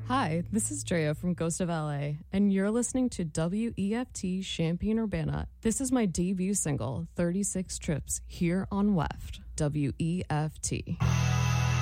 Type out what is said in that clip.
Hi, this is Drea from Ghost of LA, and you're listening to WEFT Champaign-Urbana. This is my debut single, 36 Trips, here on WEFT. WEFT.